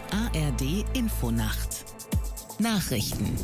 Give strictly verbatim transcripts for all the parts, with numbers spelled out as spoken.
A R D Infonacht Nachrichten.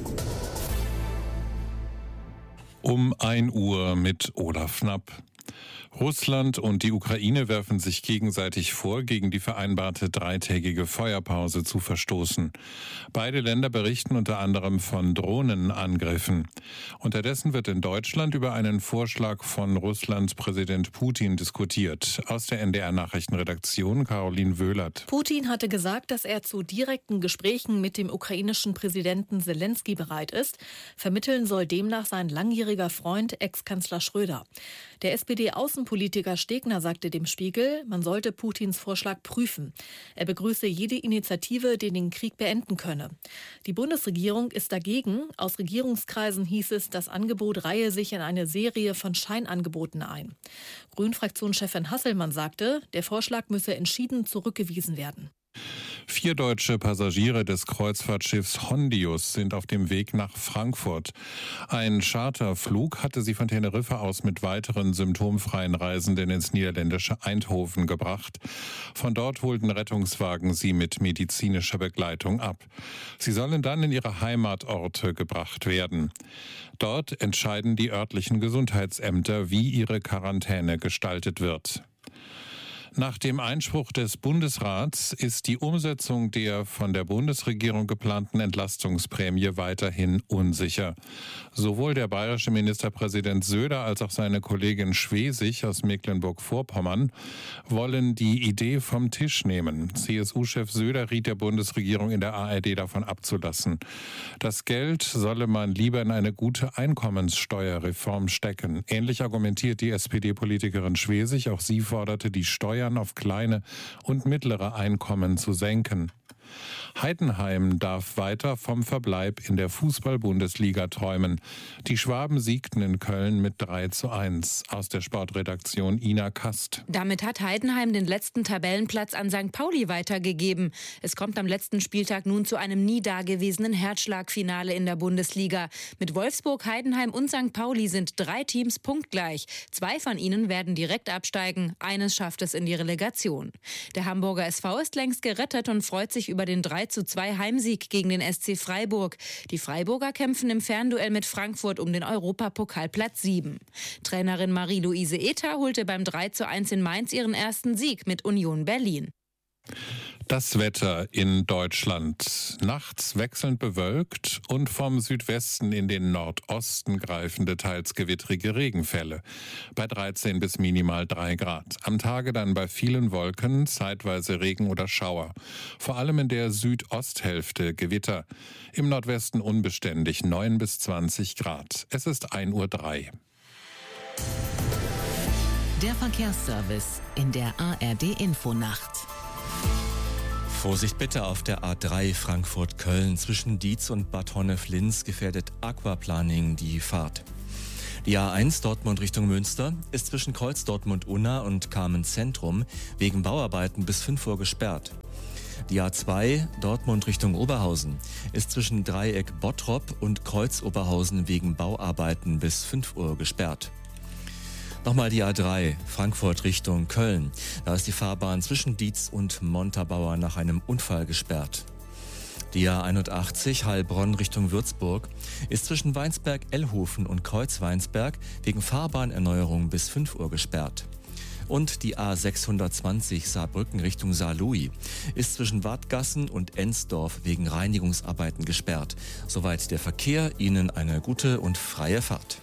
Um ein Uhr mit Olaf Knapp. Russland und die Ukraine werfen sich gegenseitig vor, gegen die vereinbarte dreitägige Feuerpause zu verstoßen. Beide Länder berichten unter anderem von Drohnenangriffen. Unterdessen wird in Deutschland über einen Vorschlag von Russlands Präsident Putin diskutiert. Aus der N D R-Nachrichtenredaktion Caroline Wöhlert. Putin hatte gesagt, dass er zu direkten Gesprächen mit dem ukrainischen Präsidenten Selenskyj bereit ist. Vermitteln soll demnach sein langjähriger Freund, Ex-Kanzler Schröder. Der S P D-Außenpolitiker Stegner sagte dem Spiegel, man sollte Putins Vorschlag prüfen. Er begrüße jede Initiative, die den Krieg beenden könne. Die Bundesregierung ist dagegen. Aus Regierungskreisen hieß es, das Angebot reihe sich in eine Serie von Scheinangeboten ein. Grünen-Fraktionschefin Hasselmann sagte, der Vorschlag müsse entschieden zurückgewiesen werden. Vier deutsche Passagiere des Kreuzfahrtschiffs Hondius sind auf dem Weg nach Frankfurt. Ein Charterflug hatte sie von Teneriffa aus mit weiteren symptomfreien Reisenden ins niederländische Eindhoven gebracht. Von dort holten Rettungswagen sie mit medizinischer Begleitung ab. Sie sollen dann in ihre Heimatorte gebracht werden. Dort entscheiden die örtlichen Gesundheitsämter, wie ihre Quarantäne gestaltet wird. Nach dem Einspruch des Bundesrats ist die Umsetzung der von der Bundesregierung geplanten Entlastungsprämie weiterhin unsicher. Sowohl der bayerische Ministerpräsident Söder als auch seine Kollegin Schwesig aus Mecklenburg-Vorpommern wollen die Idee vom Tisch nehmen. C S U-Chef Söder riet der Bundesregierung in der A R D davon abzulassen. Das Geld solle man lieber in eine gute Einkommenssteuerreform stecken. Ähnlich argumentiert die S P D-Politikerin Schwesig. Auch sie forderte, die Steuer auf kleine und mittlere Einkommen zu senken. Heidenheim darf weiter vom Verbleib in der Fußball-Bundesliga träumen. Die Schwaben siegten in Köln mit drei zu eins. Aus der Sportredaktion Ina Kast. Damit hat Heidenheim den letzten Tabellenplatz an Sankt Pauli weitergegeben. Es kommt am letzten Spieltag nun zu einem nie dagewesenen Herzschlagfinale in der Bundesliga. Mit Wolfsburg, Heidenheim und Sankt Pauli sind drei Teams punktgleich. Zwei von ihnen werden direkt absteigen. Eines schafft es in die Relegation. Der Hamburger S V ist längst gerettet und freut sich über den drei zu zwei Heimsieg gegen den S C Freiburg. Die Freiburger kämpfen im Fernduell mit Frankfurt um den Europapokalplatz sieben. Trainerin Marie-Louise Ether holte beim drei zu eins in Mainz ihren ersten Sieg mit Union Berlin. Das Wetter in Deutschland. Nachts wechselnd bewölkt und vom Südwesten in den Nordosten greifende, teils gewittrige Regenfälle. Bei dreizehn bis minimal drei Grad. Am Tage dann bei vielen Wolken, zeitweise Regen oder Schauer. Vor allem in der Südosthälfte Gewitter. Im Nordwesten unbeständig neun bis zwanzig Grad. Es ist ein Uhr drei. Der Verkehrsservice in der A R D Infonacht. Vorsicht bitte auf der A drei Frankfurt-Köln. Zwischen Dietz und Bad Honnef-Linz gefährdet Aquaplaning die Fahrt. Die A eins Dortmund Richtung Münster ist zwischen Kreuz Dortmund-Unna und Carmen-Zentrum wegen Bauarbeiten bis fünf Uhr gesperrt. Die A zwei Dortmund Richtung Oberhausen ist zwischen Dreieck Bottrop und Kreuz Oberhausen wegen Bauarbeiten bis fünf Uhr gesperrt. Nochmal die A drei, Frankfurt Richtung Köln. Da ist die Fahrbahn zwischen Dietz und Montabaur nach einem Unfall gesperrt. Die A einundachtzig, Heilbronn Richtung Würzburg, ist zwischen Weinsberg-Ellhofen und Kreuz-Weinsberg wegen Fahrbahnerneuerung bis fünf Uhr gesperrt. Und die A sechshundertzwanzig, Saarbrücken Richtung Saarlouis, ist zwischen Wadgassen und Ensdorf wegen Reinigungsarbeiten gesperrt. Soweit der Verkehr. Ihnen eine gute und freie Fahrt.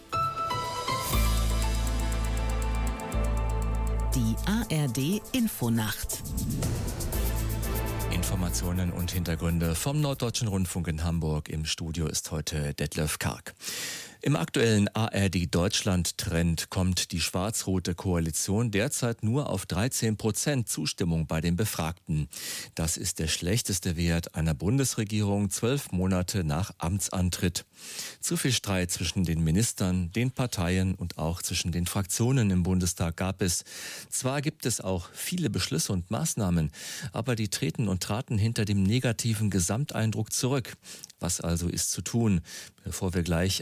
Die A R D Infonacht. Informationen und Hintergründe vom Norddeutschen Rundfunk in Hamburg. Im Studio ist heute Detlef Karg. Im aktuellen A R D-Deutschland-Trend kommt die schwarz-rote Koalition derzeit nur auf dreizehn Prozent Zustimmung bei den Befragten. Das ist der schlechteste Wert einer Bundesregierung zwölf Monate nach Amtsantritt. Zu viel Streit zwischen den Ministern, den Parteien und auch zwischen den Fraktionen im Bundestag gab es. Zwar gibt es auch viele Beschlüsse und Maßnahmen, aber die treten und traten hinter dem negativen Gesamteindruck zurück. Was also ist zu tun, bevor wir gleich ein Interview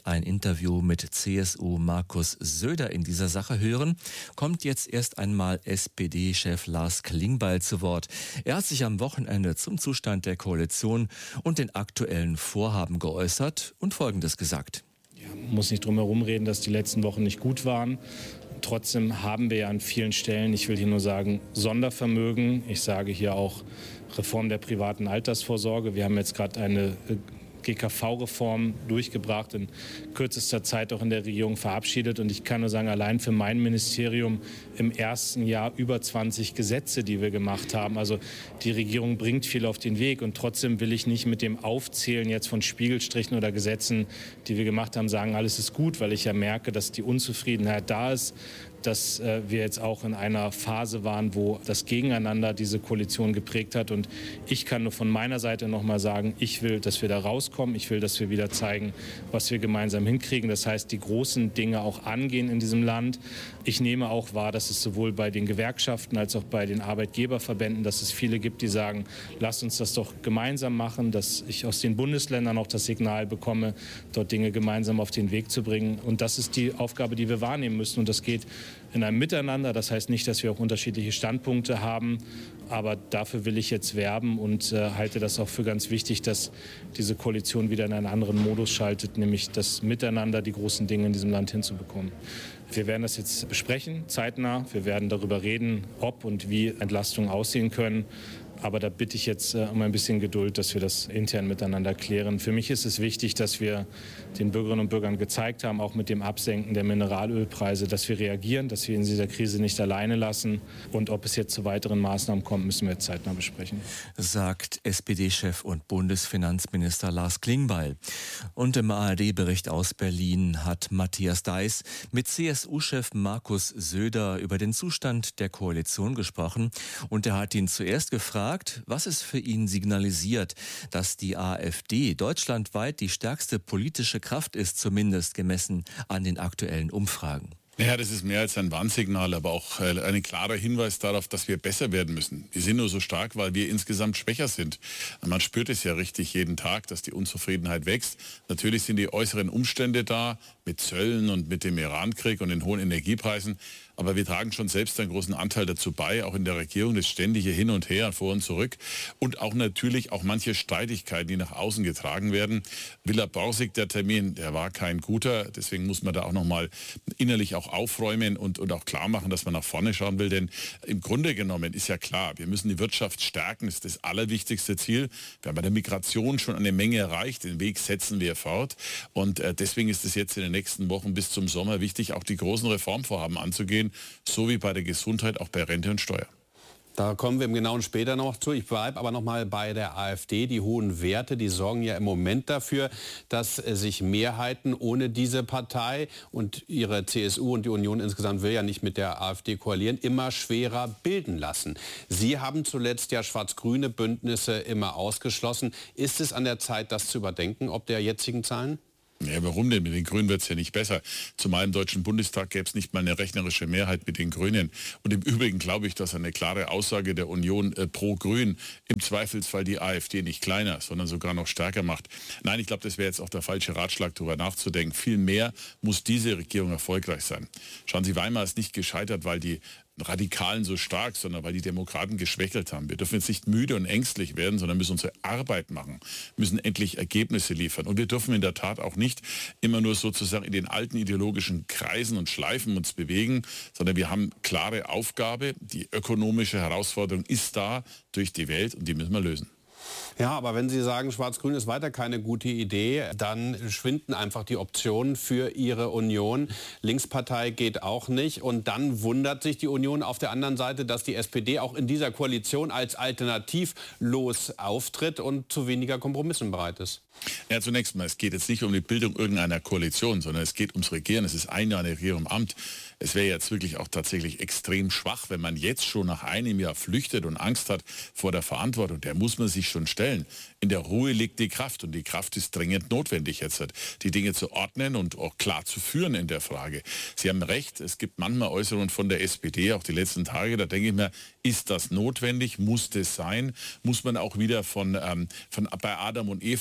Interview mit C S U Markus Söder in dieser Sache hören, kommt jetzt erst einmal S P D-Chef Lars Klingbeil zu Wort. Er hat sich am Wochenende zum Zustand der Koalition und den aktuellen Vorhaben geäußert und Folgendes gesagt. Ja, man muss nicht drum herum reden, dass die letzten Wochen nicht gut waren. Trotzdem haben wir ja an vielen Stellen, ich will hier nur sagen, Sondervermögen. Ich sage hier auch Reform der privaten Altersvorsorge. Wir haben jetzt gerade eine G K V-Reform durchgebracht, in kürzester Zeit auch in der Regierung verabschiedet. Und ich kann nur sagen, allein für mein Ministerium im ersten Jahr über zwanzig Gesetze, die wir gemacht haben. Also die Regierung bringt viel auf den Weg. Und trotzdem will ich nicht mit dem Aufzählen jetzt von Spiegelstrichen oder Gesetzen, die wir gemacht haben, sagen, alles ist gut, weil ich ja merke, dass die Unzufriedenheit da ist, dass äh, wir jetzt auch in einer Phase waren, wo das Gegeneinander diese Koalition geprägt hat. Und ich kann nur von meiner Seite noch mal sagen, ich will, dass wir da rauskommen. Ich will, dass wir wieder zeigen, was wir gemeinsam hinkriegen. Das heißt, die großen Dinge auch angehen in diesem Land. Ich nehme auch wahr, dass es sowohl bei den Gewerkschaften als auch bei den Arbeitgeberverbänden, dass es viele gibt, die sagen, lasst uns das doch gemeinsam machen, dass ich aus den Bundesländern auch das Signal bekomme, dort Dinge gemeinsam auf den Weg zu bringen. Und das ist die Aufgabe, die wir wahrnehmen müssen. Und das geht in einem Miteinander. Das heißt nicht, dass wir auch unterschiedliche Standpunkte haben, aber dafür will ich jetzt werben und äh, halte das auch für ganz wichtig, dass diese Koalition wieder in einen anderen Modus schaltet, nämlich das Miteinander, die großen Dinge in diesem Land hinzubekommen. Wir werden das jetzt besprechen, zeitnah. Wir werden darüber reden, ob und wie Entlastungen aussehen können. Aber da bitte ich jetzt äh, um ein bisschen Geduld, dass wir das intern miteinander klären. Für mich ist es wichtig, dass wir den Bürgerinnen und Bürgern gezeigt haben, auch mit dem Absenken der Mineralölpreise, dass wir reagieren, dass wir in dieser Krise nicht alleine lassen. Und ob es jetzt zu weiteren Maßnahmen kommt, müssen wir jetzt zeitnah besprechen. Sagt S P D-Chef und Bundesfinanzminister Lars Klingbeil. Und im A R D-Bericht aus Berlin hat Matthias Deiß mit C S U-Chef Markus Söder über den Zustand der Koalition gesprochen. Und er hat ihn zuerst gefragt, was es für ihn signalisiert, dass die AfD deutschlandweit die stärkste politische Kraft ist, zumindest gemessen an den aktuellen Umfragen. Ja, das ist mehr als ein Warnsignal, aber auch ein klarer Hinweis darauf, dass wir besser werden müssen. Wir sind nur so stark, weil wir insgesamt schwächer sind. Man spürt es ja richtig jeden Tag, dass die Unzufriedenheit wächst. Natürlich sind die äußeren Umstände da, mit Zöllen und mit dem Irankrieg und den hohen Energiepreisen. Aber wir tragen schon selbst einen großen Anteil dazu bei, auch in der Regierung, das ständige Hin und Her, vor und zurück. Und auch natürlich auch manche Streitigkeiten, die nach außen getragen werden. Villa Borsig, der Termin, der war kein guter. Deswegen muss man da auch nochmal innerlich auch aufräumen und, und auch klar machen, dass man nach vorne schauen will. Denn im Grunde genommen ist ja klar, wir müssen die Wirtschaft stärken. Das ist das allerwichtigste Ziel. Wir haben bei der Migration schon eine Menge erreicht. Den Weg setzen wir fort. Und äh, deswegen ist es jetzt in den nächsten Wochen bis zum Sommer wichtig, auch die großen Reformvorhaben anzugehen. So wie bei der Gesundheit, auch bei Rente und Steuer. Da kommen wir im Genauen später noch zu. Ich bleibe aber noch mal bei der AfD. Die hohen Werte, die sorgen ja im Moment dafür, dass sich Mehrheiten ohne diese Partei und ihre C S U und die Union insgesamt will ja nicht mit der AfD koalieren, immer schwerer bilden lassen. Sie haben zuletzt ja schwarz-grüne Bündnisse immer ausgeschlossen. Ist es an der Zeit, das zu überdenken, ob der jetzigen Zahlen? Ja, warum denn? Mit den Grünen wird es ja nicht besser. Zumal im Deutschen Bundestag gäbe es nicht mal eine rechnerische Mehrheit mit den Grünen. Und im Übrigen glaube ich, dass eine klare Aussage der Union äh, pro Grün im Zweifelsfall die AfD nicht kleiner, sondern sogar noch stärker macht. Nein, ich glaube, das wäre jetzt auch der falsche Ratschlag, darüber nachzudenken. Vielmehr muss diese Regierung erfolgreich sein. Schauen Sie, Weimar ist nicht gescheitert, weil die Radikalen so stark, sondern weil die Demokraten geschwächelt haben. Wir dürfen jetzt nicht müde und ängstlich werden, sondern müssen unsere Arbeit machen, müssen endlich Ergebnisse liefern. Und wir dürfen in der Tat auch nicht immer nur sozusagen in den alten ideologischen Kreisen und Schleifen uns bewegen, sondern wir haben klare Aufgabe. Die ökonomische Herausforderung ist da durch die Welt und die müssen wir lösen. Ja, aber wenn Sie sagen, Schwarz-Grün ist weiter keine gute Idee, dann schwinden einfach die Optionen für Ihre Union. Linkspartei geht auch nicht. Und dann wundert sich die Union auf der anderen Seite, dass die S P D auch in dieser Koalition als alternativlos auftritt und zu weniger Kompromissen bereit ist. Ja, zunächst mal, es geht jetzt nicht um die Bildung irgendeiner Koalition, sondern es geht ums Regieren. Es ist ein Jahr eine Regierung im Amt. Es wäre jetzt wirklich auch tatsächlich extrem schwach, wenn man jetzt schon nach einem Jahr flüchtet und Angst hat vor der Verantwortung. Der muss man sich schon stellen. In der Ruhe liegt die Kraft und die Kraft ist dringend notwendig jetzt, die Dinge zu ordnen und auch klar zu führen in der Frage. Sie haben recht, es gibt manchmal Äußerungen von der S P D, auch die letzten Tage, da denke ich mir, ist das notwendig? Muss das sein? Muss man auch wieder von, ähm, von bei Adam und Eva anfangen?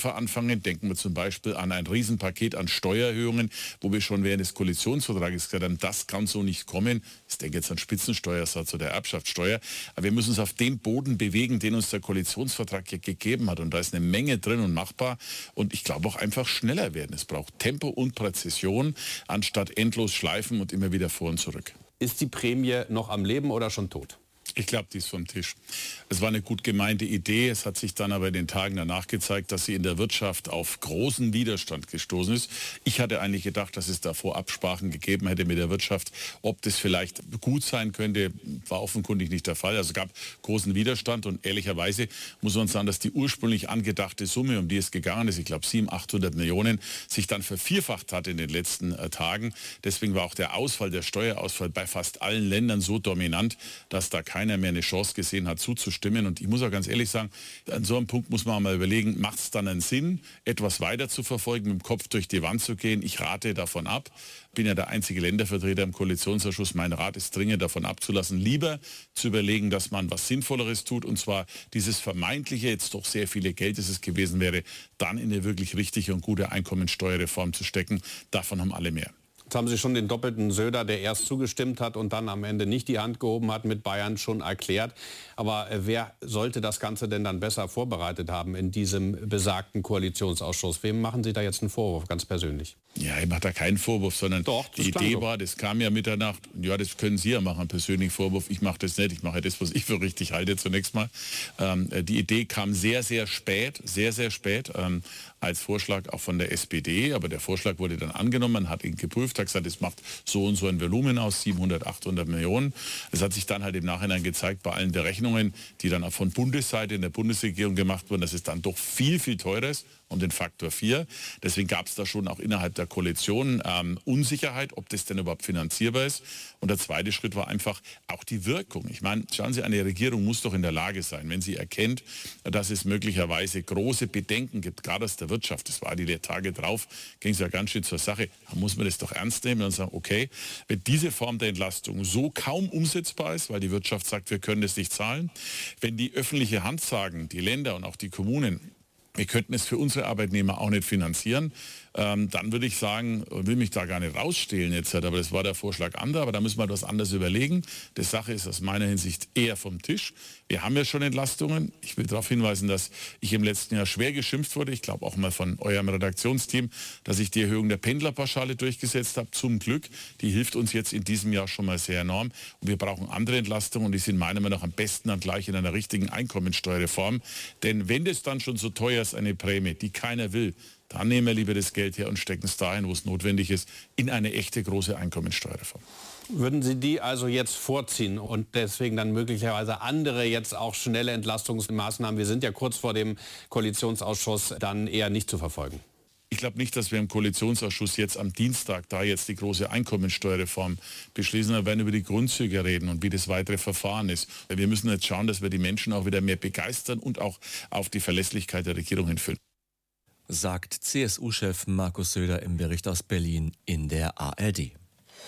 anfangen. Denken wir zum Beispiel an ein Riesenpaket an Steuererhöhungen, wo wir schon während des Koalitionsvertrages gesagt haben, das kann so nicht kommen. Ich denke jetzt an Spitzensteuersatz oder Erbschaftssteuer. Aber wir müssen uns auf den Boden bewegen, den uns der Koalitionsvertrag gegeben hat. Und da ist eine Menge drin und machbar. Und ich glaube auch einfach schneller werden. Es braucht Tempo und Präzision, anstatt endlos schleifen und immer wieder vor und zurück. Ist die Prämie noch am Leben oder schon tot? Ich glaube, die ist vom Tisch. Es war eine gut gemeinte Idee. Es hat sich dann aber in den Tagen danach gezeigt, dass sie in der Wirtschaft auf großen Widerstand gestoßen ist. Ich hatte eigentlich gedacht, dass es davor Absprachen gegeben hätte mit der Wirtschaft. Ob das vielleicht gut sein könnte, war offenkundig nicht der Fall. Also es gab großen Widerstand und ehrlicherweise muss man sagen, dass die ursprünglich angedachte Summe, um die es gegangen ist, ich glaube siebenhundert, achthundert Millionen, sich dann vervierfacht hat in den letzten äh, Tagen. Deswegen war auch der Ausfall, der Steuerausfall bei fast allen Ländern so dominant, dass da keiner mehr eine Chance gesehen hat, zuzustimmen. Und ich muss auch ganz ehrlich sagen, an so einem Punkt muss man mal überlegen, macht es dann einen Sinn, etwas weiter zu verfolgen, mit dem Kopf durch die Wand zu gehen? Ich rate davon ab. Ich bin ja der einzige Ländervertreter im Koalitionsausschuss. Mein Rat ist dringend davon abzulassen, lieber zu überlegen, dass man was Sinnvolleres tut, und zwar dieses vermeintliche, jetzt doch sehr viele Geld, das es gewesen wäre, dann in eine wirklich richtige und gute Einkommensteuerreform zu stecken. Davon haben alle mehr. Jetzt haben Sie schon den doppelten Söder, der erst zugestimmt hat und dann am Ende nicht die Hand gehoben hat, mit Bayern schon erklärt. Aber wer sollte das Ganze denn dann besser vorbereitet haben in diesem besagten Koalitionsausschuss? Wem machen Sie da jetzt einen Vorwurf, ganz persönlich? Ja, ich mache da keinen Vorwurf, sondern Doch, die Idee so. war, das kam ja Mitternacht, ja, das können Sie ja machen, einen persönlichen Vorwurf. Ich mache das nicht, ich mache das, was ich für richtig halte zunächst mal. Ähm, die Idee kam sehr, sehr spät, sehr, sehr spät, ähm, als Vorschlag auch von der S P D. Aber der Vorschlag wurde dann angenommen, man hat ihn geprüft, hat gesagt, es macht so und so ein Volumen aus, siebenhundert, achthundert Millionen. Es hat sich dann halt im Nachhinein gezeigt, bei allen der Rechnungen, die dann auch von Bundesseite in der Bundesregierung gemacht wurden, dass es dann doch viel, viel teurer ist, um den Faktor vier. Deswegen gab es da schon auch innerhalb der Koalition ähm, Unsicherheit, ob das denn überhaupt finanzierbar ist. Und der zweite Schritt war einfach auch die Wirkung. Ich meine, schauen Sie, eine Regierung muss doch in der Lage sein, wenn sie erkennt, dass es möglicherweise große Bedenken gibt, gerade aus der Wirtschaft. Das war die Tage drauf, ging es ja ganz schön zur Sache. Da muss man das doch ernst nehmen und sagen, okay, wenn diese Form der Entlastung so kaum umsetzbar ist, weil die Wirtschaft sagt, wir können das nicht zahlen, wenn die öffentliche Hand sagen, die Länder und auch die Kommunen, wir könnten es für unsere Arbeitnehmer auch nicht finanzieren, ähm, dann würde ich sagen, will mich da gar nicht rausstehlen jetzt, aber das war der Vorschlag anderer, aber da müssen wir etwas anderes überlegen. Die Sache ist aus meiner Hinsicht eher vom Tisch. Wir haben ja schon Entlastungen. Ich will darauf hinweisen, dass ich im letzten Jahr schwer geschimpft wurde, ich glaube auch mal von eurem Redaktionsteam, dass ich die Erhöhung der Pendlerpauschale durchgesetzt habe. Zum Glück, die hilft uns jetzt in diesem Jahr schon mal sehr enorm. Und wir brauchen andere Entlastungen und die sind meiner Meinung nach am besten dann gleich in einer richtigen Einkommensteuerreform. Denn wenn das dann schon so teuer ist, eine Prämie, die keiner will, dann nehmen wir lieber das Geld her und stecken es dahin, wo es notwendig ist, in eine echte große Einkommensteuerreform. Würden Sie die also jetzt vorziehen und deswegen dann möglicherweise andere jetzt auch schnelle Entlastungsmaßnahmen, wir sind ja kurz vor dem Koalitionsausschuss, dann eher nicht zu verfolgen? Ich glaube nicht, dass wir im Koalitionsausschuss jetzt am Dienstag da jetzt die große Einkommensteuerreform beschließen. Wir werden über die Grundzüge reden und wie das weitere Verfahren ist. Wir müssen jetzt schauen, dass wir die Menschen auch wieder mehr begeistern und auch auf die Verlässlichkeit der Regierung hinführen. Sagt C S U-Chef Markus Söder im Bericht aus Berlin in der A R D.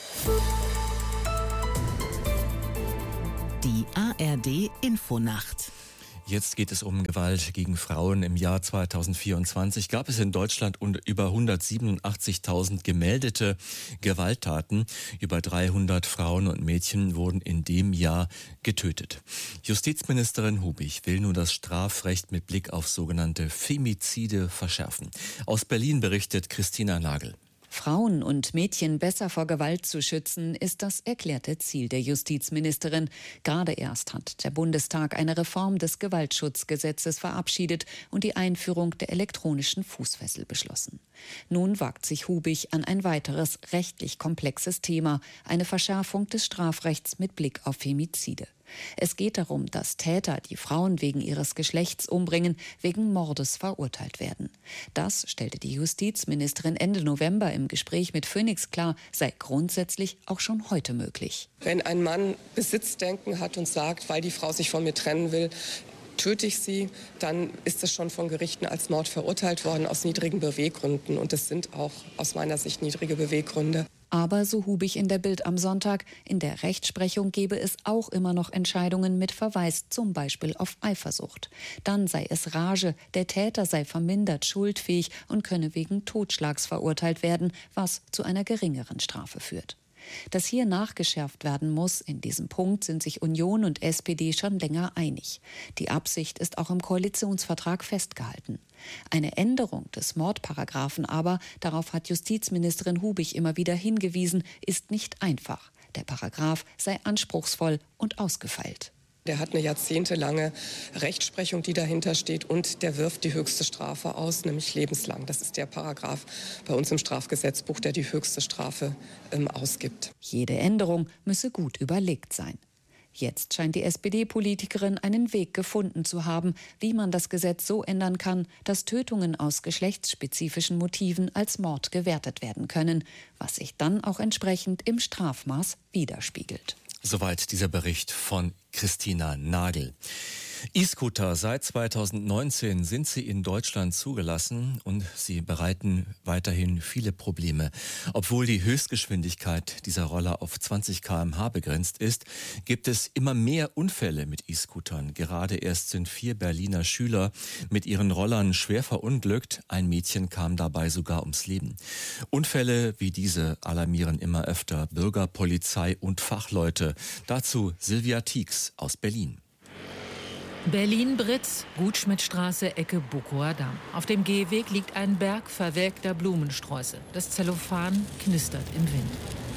Die A R D Infonacht. Jetzt geht es um Gewalt gegen Frauen. Im Jahr zweitausendvierundzwanzig gab es in Deutschland über hundertsiebenundachtzigtausend gemeldete Gewalttaten. Über dreihundert Frauen und Mädchen wurden in dem Jahr getötet. Justizministerin Hubig will nun das Strafrecht mit Blick auf sogenannte Femizide verschärfen. Aus Berlin berichtet Christina Nagel. Frauen und Mädchen besser vor Gewalt zu schützen, ist das erklärte Ziel der Justizministerin. Gerade erst hat der Bundestag eine Reform des Gewaltschutzgesetzes verabschiedet und die Einführung der elektronischen Fußfessel beschlossen. Nun wagt sich Hubig an ein weiteres rechtlich komplexes Thema, eine Verschärfung des Strafrechts mit Blick auf Femizide. Es geht darum, dass Täter, die Frauen wegen ihres Geschlechts umbringen, wegen Mordes verurteilt werden. Das stellte die Justizministerin Ende November im Gespräch mit Phoenix klar, sei grundsätzlich auch schon heute möglich. Wenn ein Mann Besitzdenken hat und sagt, weil die Frau sich von mir trennen will, töte ich sie, dann ist es schon von Gerichten als Mord verurteilt worden aus niedrigen Beweggründen. Und das sind auch aus meiner Sicht niedrige Beweggründe. Aber, so Hubig in der Bild am Sonntag, in der Rechtsprechung gebe es auch immer noch Entscheidungen mit Verweis zum Beispiel auf Eifersucht. Dann sei es Rage, der Täter sei vermindert schuldfähig und könne wegen Totschlags verurteilt werden, was zu einer geringeren Strafe führt. Dass hier nachgeschärft werden muss, in diesem Punkt sind sich Union und S P D schon länger einig. Die Absicht ist auch im Koalitionsvertrag festgehalten. Eine Änderung des Mordparagraphen aber, darauf hat Justizministerin Hubig immer wieder hingewiesen, ist nicht einfach. Der Paragraph sei anspruchsvoll und ausgefeilt. Der hat eine jahrzehntelange Rechtsprechung, die dahinter steht, und der wirft die höchste Strafe aus, nämlich lebenslang. Das ist der Paragraph bei uns im Strafgesetzbuch, der die höchste Strafe ähm, ausgibt. Jede Änderung müsse gut überlegt sein. Jetzt scheint die S P D-Politikerin einen Weg gefunden zu haben, wie man das Gesetz so ändern kann, dass Tötungen aus geschlechtsspezifischen Motiven als Mord gewertet werden können, was sich dann auch entsprechend im Strafmaß widerspiegelt. Soweit dieser Bericht von Christina Nagel. E-Scooter, seit zweitausendneunzehn sind sie in Deutschland zugelassen und sie bereiten weiterhin viele Probleme. Obwohl die Höchstgeschwindigkeit dieser Roller auf zwanzig Kilometer pro Stunde begrenzt ist, gibt es immer mehr Unfälle mit E-Scootern. Gerade erst sind vier Berliner Schüler mit ihren Rollern schwer verunglückt. Ein Mädchen kam dabei sogar ums Leben. Unfälle wie diese alarmieren immer öfter Bürger, Polizei und Fachleute. Dazu Silvia Tieks aus Berlin. Berlin-Britz, Gutschmidtstraße, Ecke Bukower Damm. Auf dem Gehweg liegt ein Berg verwelkter Blumensträuße. Das Zellophan knistert im Wind.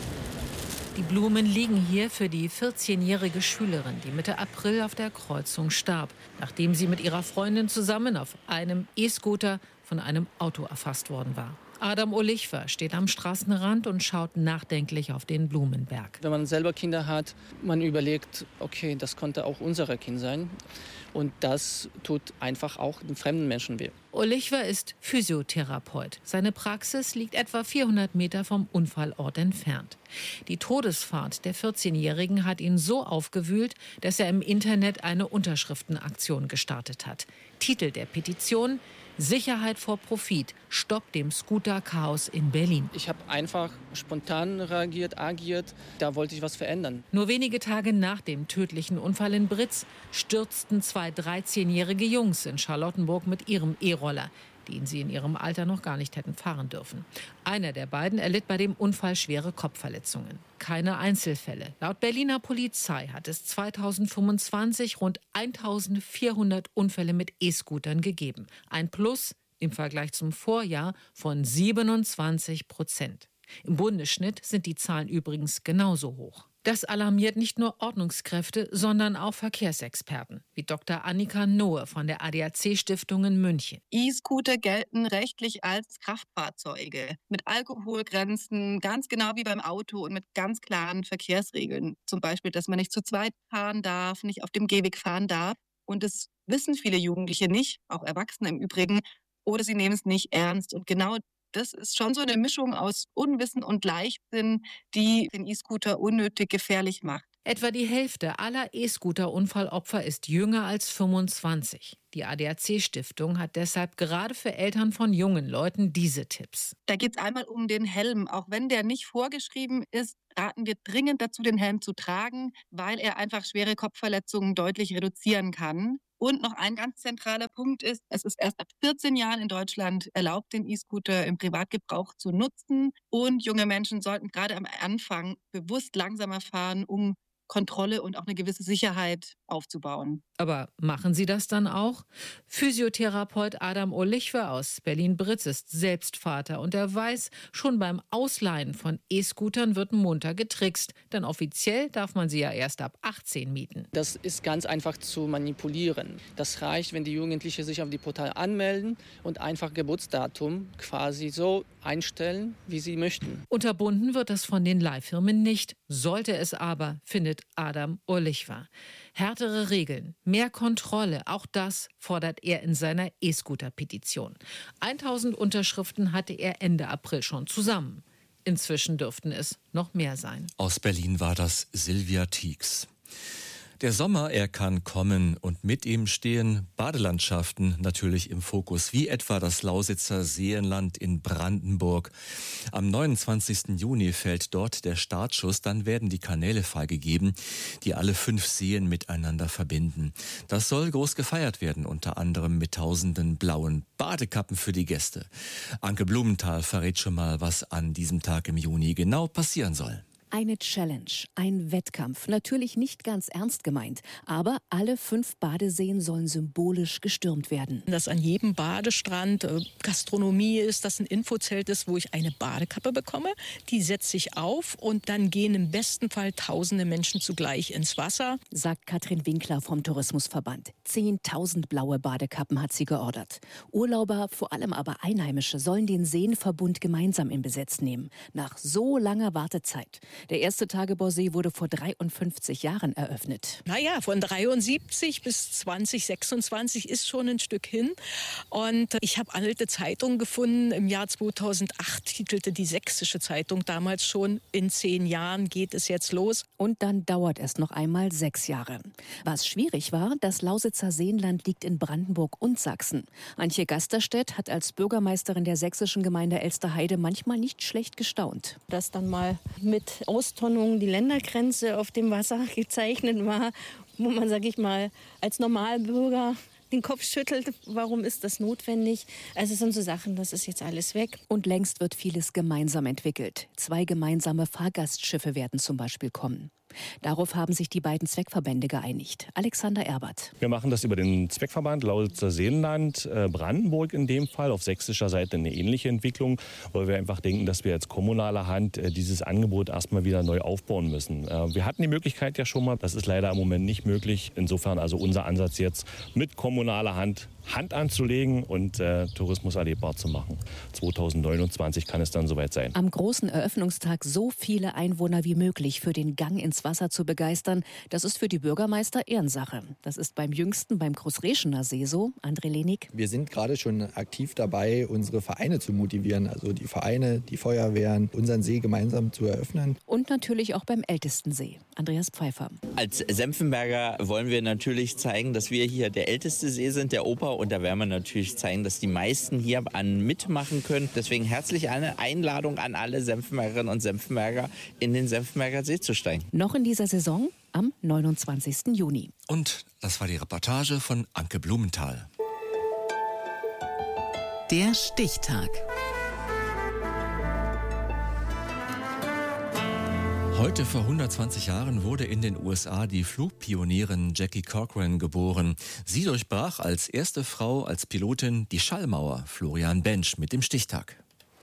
Die Blumen liegen hier für die vierzehnjährige Schülerin, die Mitte April auf der Kreuzung starb, nachdem sie mit ihrer Freundin zusammen auf einem E-Scooter von einem Auto erfasst worden war. Adam Olichwer steht am Straßenrand und schaut nachdenklich auf den Blumenberg. Wenn man selber Kinder hat, man überlegt, okay, das konnte auch unser Kind sein. Und das tut einfach auch den fremden Menschen weh. Olichwer ist Physiotherapeut. Seine Praxis liegt etwa vierhundert Meter vom Unfallort entfernt. Die Todesfahrt der vierzehnjährigen hat ihn so aufgewühlt, dass er im Internet eine Unterschriftenaktion gestartet hat. Titel der Petition: Sicherheit vor Profit, Stopp dem Scooter-Chaos in Berlin. Ich habe einfach spontan reagiert, agiert. Da wollte ich was verändern. Nur wenige Tage nach dem tödlichen Unfall in Britz stürzten zwei dreizehnjährige Jungs in Charlottenburg mit ihrem E-Roller, den sie in ihrem Alter noch gar nicht hätten fahren dürfen. Einer der beiden erlitt bei dem Unfall schwere Kopfverletzungen. Keine Einzelfälle. Laut Berliner Polizei hat es zweitausendfünfundzwanzig rund eintausendvierhundert Unfälle mit E-Scootern gegeben. Ein Plus im Vergleich zum Vorjahr von siebenundzwanzig Prozent. Im Bundesschnitt sind die Zahlen übrigens genauso hoch. Das alarmiert nicht nur Ordnungskräfte, sondern auch Verkehrsexperten, wie Doktor Annika Nohe von der A D A C-Stiftung in München. E-Scooter gelten rechtlich als Kraftfahrzeuge mit Alkoholgrenzen, ganz genau wie beim Auto und mit ganz klaren Verkehrsregeln. Zum Beispiel, dass man nicht zu zweit fahren darf, nicht auf dem Gehweg fahren darf. Und das wissen viele Jugendliche nicht, auch Erwachsene im Übrigen, oder sie nehmen es nicht ernst. Und genau das ist schon so eine Mischung aus Unwissen und Leichtsinn, die den E-Scooter unnötig gefährlich macht. Etwa die Hälfte aller E-Scooter-Unfallopfer ist jünger als fünfundzwanzig. Die A D A C-Stiftung hat deshalb gerade für Eltern von jungen Leuten diese Tipps. Da geht es einmal um den Helm. Auch wenn der nicht vorgeschrieben ist, raten wir dringend dazu, den Helm zu tragen, weil er einfach schwere Kopfverletzungen deutlich reduzieren kann. Und noch ein ganz zentraler Punkt ist, es ist erst ab vierzehn Jahren in Deutschland erlaubt, den E-Scooter im Privatgebrauch zu nutzen. Und junge Menschen sollten gerade am Anfang bewusst langsamer fahren, um Kontrolle und auch eine gewisse Sicherheit aufzubauen. Aber machen Sie das dann auch? Physiotherapeut Adam Olichwer aus Berlin-Britz ist selbst Vater und er weiß, schon beim Ausleihen von E-Scootern wird munter getrickst. Denn offiziell darf man sie ja erst ab achtzehn mieten. Das ist ganz einfach zu manipulieren. Das reicht, wenn die Jugendlichen sich auf die Portal anmelden und einfach Geburtsdatum quasi so einstellen, wie sie möchten. Unterbunden wird das von den Leihfirmen nicht. Sollte es aber, findet Adam Olichwer. Härtere Regeln, mehr Kontrolle, auch das fordert er in seiner E-Scooter-Petition. tausend Unterschriften hatte er Ende April schon zusammen. Inzwischen dürften es noch mehr sein. Aus Berlin war das Silvia Tieks. Der Sommer, er kann kommen und mit ihm stehen Badelandschaften natürlich im Fokus, wie etwa das Lausitzer Seenland in Brandenburg. Am neunundzwanzigsten Juni fällt dort der Startschuss, dann werden die Kanäle freigegeben, die alle fünf Seen miteinander verbinden. Das soll groß gefeiert werden, unter anderem mit tausenden blauen Badekappen für die Gäste. Anke Blumenthal verrät schon mal, was an diesem Tag im Juni genau passieren soll. Eine Challenge, ein Wettkampf, natürlich nicht ganz ernst gemeint, aber alle fünf Badeseen sollen symbolisch gestürmt werden. Dass an jedem Badestrand äh, Gastronomie ist, dass ein Infozelt ist, wo ich eine Badekappe bekomme. Die setze ich auf und dann gehen im besten Fall tausende Menschen zugleich ins Wasser. Sagt Katrin Winkler vom Tourismusverband. Zehntausend blaue Badekappen hat sie geordert. Urlauber, vor allem aber Einheimische, sollen den Seenverbund gemeinsam in Besitz nehmen. Nach so langer Wartezeit. Der erste Tagebausee wurde vor dreiundfünfzig Jahren eröffnet. Naja, von dreiundsiebzig bis zwanzig sechsundzwanzig ist schon ein Stück hin. Und ich habe alte Zeitungen gefunden. Im Jahr zweitausendacht titelte die Sächsische Zeitung damals schon, in zehn Jahren geht es jetzt los. Und dann dauert es noch einmal sechs Jahre. Was schwierig war, das Lausitzer Seenland liegt in Brandenburg und Sachsen. Antje Gasterstedt hat als Bürgermeisterin der sächsischen Gemeinde Elsterheide manchmal nicht schlecht gestaunt. Dass dann mal mit Austonnung die Ländergrenze auf dem Wasser gezeichnet war, wo man, sag ich mal, als Normalbürger den Kopf schüttelt, warum ist das notwendig? Also es sind so Sachen, das ist jetzt alles weg. Und längst wird vieles gemeinsam entwickelt. Zwei gemeinsame Fahrgastschiffe werden zum Beispiel kommen. Darauf haben sich die beiden Zweckverbände geeinigt. Alexander Erbert. Wir machen das über den Zweckverband Lausitzer Seenland, äh, Brandenburg in dem Fall, auf sächsischer Seite eine ähnliche Entwicklung, weil wir einfach denken, dass wir als kommunale Hand äh, dieses Angebot erstmal wieder neu aufbauen müssen. Äh, wir hatten die Möglichkeit ja schon mal, das ist leider im Moment nicht möglich. Insofern also unser Ansatz jetzt mit kommunaler Hand Hand anzulegen und äh, Tourismus erlebbar zu machen. zweitausendneunundzwanzig kann es dann soweit sein. Am großen Eröffnungstag so viele Einwohner wie möglich für den Gang ins Wasser zu begeistern, das ist für die Bürgermeister Ehrensache. Das ist beim jüngsten, beim Großreschener See so. André Lenig. Wir sind gerade schon aktiv dabei, unsere Vereine zu motivieren, also die Vereine, die Feuerwehren, unseren See gemeinsam zu eröffnen. Und natürlich auch beim ältesten See. Andreas Pfeiffer. Als Senftenberger wollen wir natürlich zeigen, dass wir hier der älteste See sind, der Oper. Und da werden wir natürlich zeigen, dass die meisten hier an mitmachen können. Deswegen herzlich eine Einladung an alle Senftenbergerinnen und Senftenberger, in den Senftenberger See zu steigen. Noch in dieser Saison am neunundzwanzigsten Juni. Und das war die Reportage von Anke Blumenthal. Der Stichtag. Heute vor hundertzwanzig Jahren wurde in den U S A die Flugpionierin Jackie Cochran geboren. Sie durchbrach als erste Frau als Pilotin die Schallmauer. Florian Bensch mit dem Stichtag.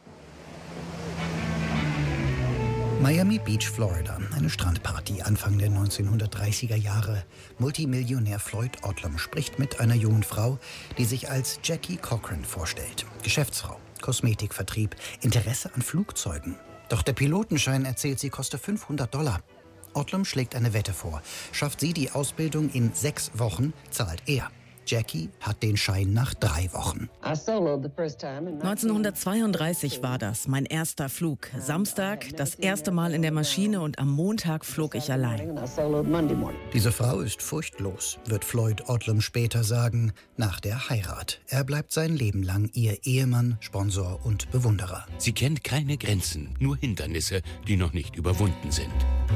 Miami Beach, Florida. Eine Strandparty Anfang der neunzehnhundertdreißiger Jahre. Multimillionär Floyd Odlum spricht mit einer jungen Frau, die sich als Jackie Cochran vorstellt. Geschäftsfrau, Kosmetikvertrieb, Interesse an Flugzeugen. Doch der Pilotenschein, erzählt sie, koste fünfhundert Dollar. Odlum schlägt eine Wette vor. Schafft sie die Ausbildung in sechs Wochen, zahlt er. Jackie hat den Schein nach drei Wochen. neunzehnhundertzweiunddreißig war das, mein erster Flug. Samstag, das erste Mal in der Maschine und am Montag flog ich allein. Diese Frau ist furchtlos, wird Floyd Odlum später sagen, nach der Heirat. Er bleibt sein Leben lang ihr Ehemann, Sponsor und Bewunderer. Sie kennt keine Grenzen, nur Hindernisse, die noch nicht überwunden sind.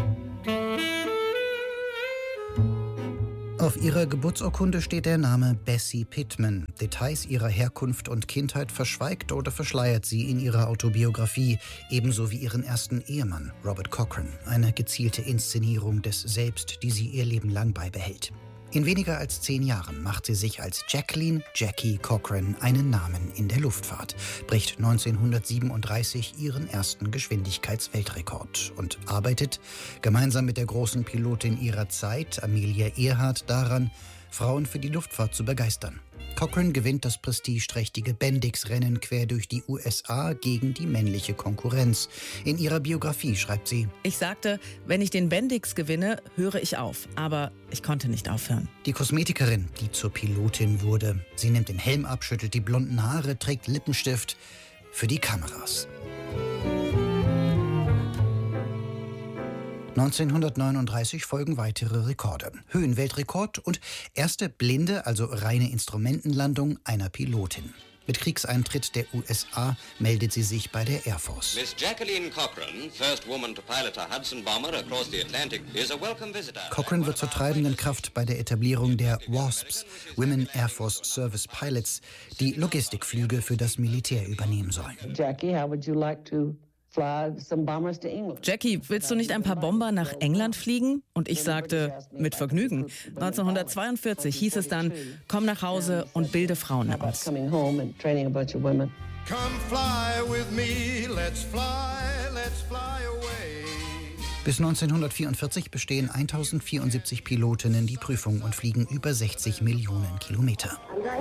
Auf ihrer Geburtsurkunde steht der Name Bessie Pittman. Details ihrer Herkunft und Kindheit verschweigt oder verschleiert sie in ihrer Autobiografie, ebenso wie ihren ersten Ehemann, Robert Cochran. Eine gezielte Inszenierung des Selbst, die sie ihr Leben lang beibehält. In weniger als zehn Jahren macht sie sich als Jacqueline Jackie Cochran einen Namen in der Luftfahrt, bricht neunzehnhundertsiebenunddreißig ihren ersten Geschwindigkeitsweltrekord und arbeitet gemeinsam mit der großen Pilotin ihrer Zeit, Amelia Earhart, daran, Frauen für die Luftfahrt zu begeistern. Cochran gewinnt das prestigeträchtige Bendix-Rennen quer durch die U S A gegen die männliche Konkurrenz. In ihrer Biografie schreibt sie: Ich sagte, wenn ich den Bendix gewinne, höre ich auf. Aber ich konnte nicht aufhören. Die Kosmetikerin, die zur Pilotin wurde. Sie nimmt den Helm ab, schüttelt die blonden Haare, trägt Lippenstift für die Kameras. neunzehnhundertneununddreißig folgen weitere Rekorde. Höhenweltrekord und erste blinde, also reine Instrumentenlandung einer Pilotin. Mit Kriegseintritt der U S A meldet sie sich bei der Air Force. Miss Jacqueline Cochran, first woman to pilot a Hudson bomber across the Atlantic, is a welcome visitor. Cochran wird zur treibenden Kraft bei der Etablierung der WASPs, Women Air Force Service Pilots, die Logistikflüge für das Militär übernehmen sollen. Jackie, how would you like to fly some bombers to England? Jackie, willst du nicht ein paar Bomber nach England fliegen? Und ich sagte, mit Vergnügen. neunzehnhundertzweiundvierzig hieß es dann, komm nach Hause und bilde Frauen aus. Coming home and training a bunch of women. Come fly with me, let's fly, let's fly away. Bis neunzehnhundertvierundvierzig bestehen tausendvierundsiebzig Pilotinnen die Prüfung und fliegen über sechzig Millionen Kilometer.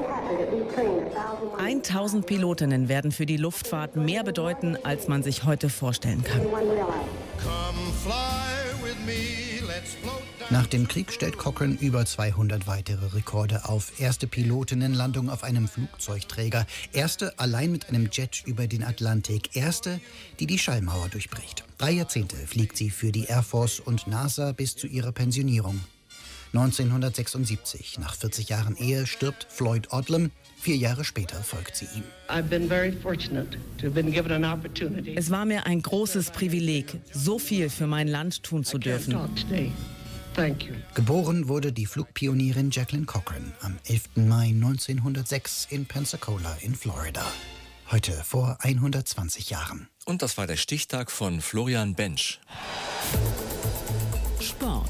tausend Pilotinnen werden für die Luftfahrt mehr bedeuten, als man sich heute vorstellen kann. Nach dem Krieg stellt Cochran über zweihundert weitere Rekorde auf. Erste Pilotinnenlandung auf einem Flugzeugträger. Erste allein mit einem Jet über den Atlantik. Erste, die die Schallmauer durchbricht. Drei Jahrzehnte fliegt sie für die Air Force und NASA bis zu ihrer Pensionierung. neunzehnhundertsechsundsiebzig, nach vierzig Jahren Ehe, stirbt Floyd Odlum. Vier Jahre später folgt sie ihm. Es war mir ein großes Privileg, so viel für mein Land tun zu dürfen. Geboren wurde die Flugpionierin Jacqueline Cochran am elften Mai neunzehnhundertsechs in Pensacola in Florida. Heute vor hundertzwanzig Jahren. Und das war der Stichtag von Florian Bensch. Sport.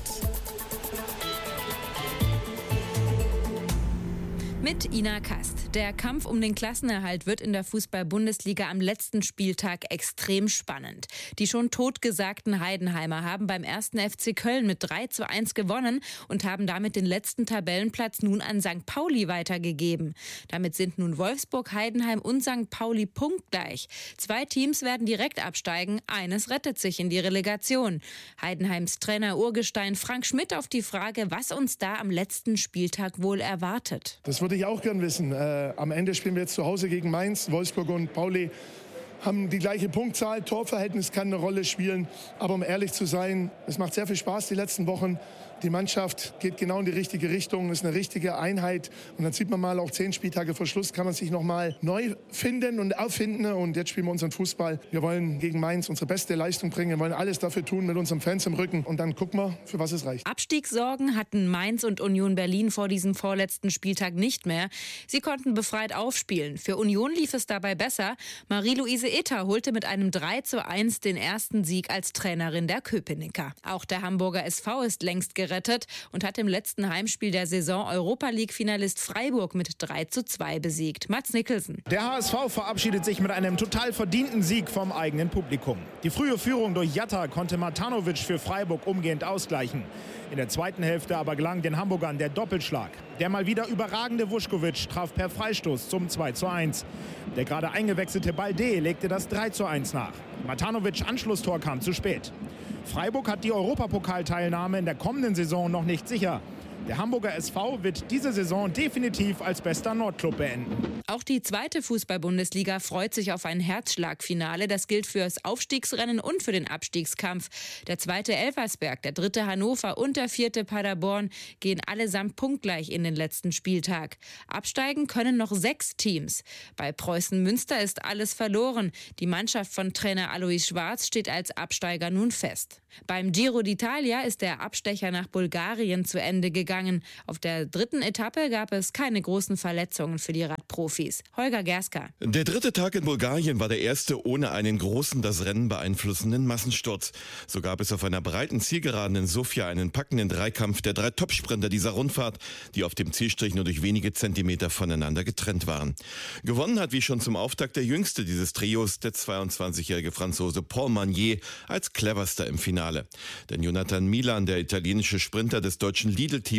Mit Ina Kast. Der Kampf um den Klassenerhalt wird in der Fußball-Bundesliga am letzten Spieltag extrem spannend. Die schon totgesagten Heidenheimer haben beim ersten F C Köln mit drei zu eins gewonnen und haben damit den letzten Tabellenplatz nun an Sankt Pauli weitergegeben. Damit sind nun Wolfsburg, Heidenheim und Sankt Pauli punktgleich. Zwei Teams werden direkt absteigen, eines rettet sich in die Relegation. Heidenheims Trainer Urgestein Frank Schmidt auf die Frage, was uns da am letzten Spieltag wohl erwartet. Das würde ich auch gern wissen. Äh, am Ende spielen wir jetzt zu Hause gegen Mainz. Wolfsburg und Pauli haben die gleiche Punktzahl. Torverhältnis kann eine Rolle spielen. Aber um ehrlich zu sein, es macht sehr viel Spaß die letzten Wochen. Die Mannschaft geht genau in die richtige Richtung, ist eine richtige Einheit. Und dann sieht man mal, auch zehn Spieltage vor Schluss kann man sich noch mal neu finden und auffinden. Und jetzt spielen wir unseren Fußball. Wir wollen gegen Mainz unsere beste Leistung bringen. Wir wollen alles dafür tun mit unseren Fans im Rücken. Und dann gucken wir, für was es reicht. Abstiegssorgen hatten Mainz und Union Berlin vor diesem vorletzten Spieltag nicht mehr. Sie konnten befreit aufspielen. Für Union lief es dabei besser. Marie-Louise Ether holte mit einem drei zu eins den ersten Sieg als Trainerin der Köpenicker. Auch der Hamburger S V ist längst gerettet und hat im letzten Heimspiel der Saison Europa-League-Finalist Freiburg mit drei zu zwei besiegt. Mats Nicholson. Der H S V verabschiedet sich mit einem total verdienten Sieg vom eigenen Publikum. Die frühe Führung durch Jatta konnte Matanovic für Freiburg umgehend ausgleichen. In der zweiten Hälfte aber gelang den Hamburgern der Doppelschlag. Der mal wieder überragende Vuskovic traf per Freistoß zum zwei zu eins. Der gerade eingewechselte Balde legte das drei zu eins nach. Matanovic Anschlusstor kam zu spät. Freiburg hat die Europapokalteilnahme in der kommenden Saison noch nicht sicher. Der Hamburger S V wird diese Saison definitiv als bester Nordclub beenden. Auch die zweite Fußball-Bundesliga freut sich auf ein Herzschlagfinale. Das gilt für das Aufstiegsrennen und für den Abstiegskampf. Der zweite Elversberg, der dritte Hannover und der vierte Paderborn gehen allesamt punktgleich in den letzten Spieltag. Absteigen können noch sechs Teams. Bei Preußen Münster ist alles verloren. Die Mannschaft von Trainer Alois Schwarz steht als Absteiger nun fest. Beim Giro d'Italia ist der Abstecher nach Bulgarien zu Ende gegangen. Auf der dritten Etappe gab es keine großen Verletzungen für die Radprofis. Holger Gerska. Der dritte Tag in Bulgarien war der erste ohne einen großen, das Rennen beeinflussenden Massensturz. So gab es auf einer breiten Zielgeraden in Sofia einen packenden Dreikampf der drei Topsprinter dieser Rundfahrt, die auf dem Zielstrich nur durch wenige Zentimeter voneinander getrennt waren. Gewonnen hat wie schon zum Auftakt der jüngste dieses Trios, der zweiundzwanzigjährige Franzose Paul Magnier, als cleverster im Finale. Denn Jonathan Milan, der italienische Sprinter des deutschen Lidl-Teams,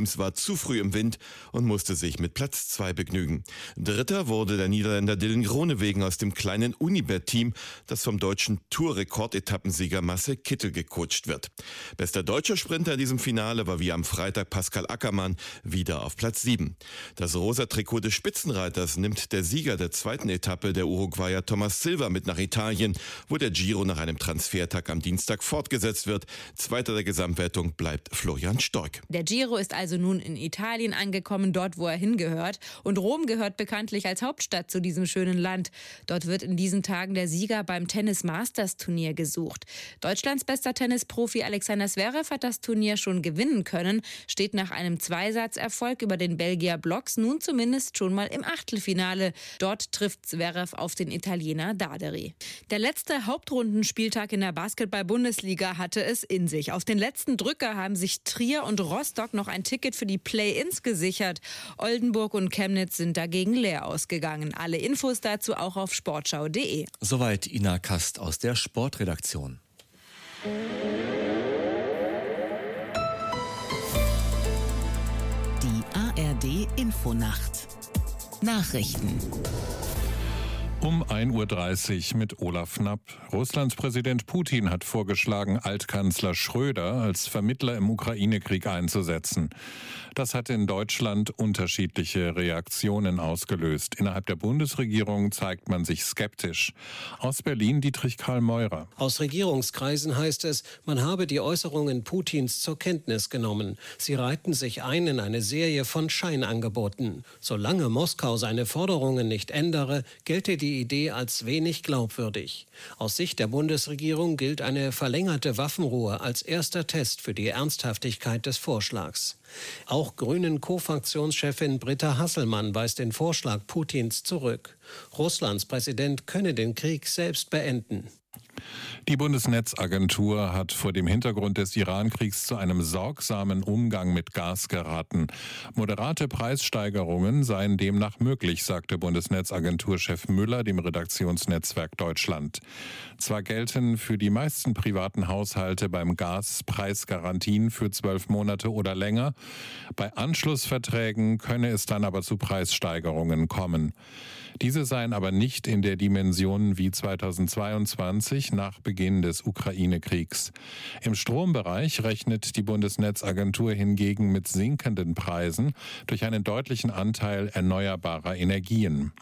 Teams war zu früh im Wind und musste sich mit Platz zwei begnügen. Dritter wurde der Niederländer Dylan Groenewegen aus dem kleinen Unibet-Team, das vom deutschen Tour-Rekordetappensieger Marcel Kittel gecoacht wird. Bester deutscher Sprinter in diesem Finale war wie am Freitag Pascal Ackermann, wieder auf Platz sieben. Das rosa Trikot des Spitzenreiters nimmt der Sieger der zweiten Etappe, der Uruguayer Thomas Silva, mit nach Italien, wo der Giro nach einem Transfertag am Dienstag fortgesetzt wird. Zweiter der Gesamtwertung bleibt Florian Stork. Der Giro ist also nun in Italien angekommen, dort wo er hingehört. Und Rom gehört bekanntlich als Hauptstadt zu diesem schönen Land. Dort wird in diesen Tagen der Sieger beim Tennis-Masters-Turnier gesucht. Deutschlands bester Tennisprofi Alexander Zverev hat das Turnier schon gewinnen können, steht nach einem Zweisatzerfolg über den Belgier Blocks nun zumindest schon mal im Achtelfinale. Dort trifft Zverev auf den Italiener Daderi. Der letzte Hauptrundenspieltag in der Basketball-Bundesliga hatte es in sich. Auf den letzten Drücker haben sich Trier und Rostock noch ein Ticket für die Play-ins gesichert. Oldenburg und Chemnitz sind dagegen leer ausgegangen. Alle Infos dazu auch auf sportschau punkt de. Soweit Ina Kast aus der Sportredaktion. Die A R D-Infonacht. Nachrichten. Um ein Uhr dreißig mit Olaf Knapp. Russlands Präsident Putin hat vorgeschlagen, Altkanzler Schröder als Vermittler im Ukraine-Krieg einzusetzen. Das hat in Deutschland unterschiedliche Reaktionen ausgelöst. Innerhalb der Bundesregierung zeigt man sich skeptisch. Aus Berlin Dietrich Karl Meurer. Aus Regierungskreisen heißt es, man habe die Äußerungen Putins zur Kenntnis genommen. Sie reihten sich ein in eine Serie von Scheinangeboten. Solange Moskau seine Forderungen nicht ändere, gelte die Idee als wenig glaubwürdig. Aus Sicht der Bundesregierung gilt eine verlängerte Waffenruhe als erster Test für die Ernsthaftigkeit des Vorschlags. Auch Grünen-Co-Fraktionschefin Britta Hasselmann weist den Vorschlag Putins zurück. Russlands Präsident könne den Krieg selbst beenden. Die Bundesnetzagentur hat vor dem Hintergrund des Iran-Kriegs zu einem sorgsamen Umgang mit Gas geraten. Moderate Preissteigerungen seien demnach möglich, sagte Bundesnetzagenturchef Müller dem Redaktionsnetzwerk Deutschland. Zwar gelten für die meisten privaten Haushalte beim Gas Preisgarantien für zwölf Monate oder länger. Bei Anschlussverträgen könne es dann aber zu Preissteigerungen kommen. Diese seien aber nicht in der Dimension wie zweitausendzweiundzwanzig nach Beginn des Ukraine-Kriegs. Im Strombereich rechnet die Bundesnetzagentur hingegen mit sinkenden Preisen durch einen deutlichen Anteil erneuerbarer Energien.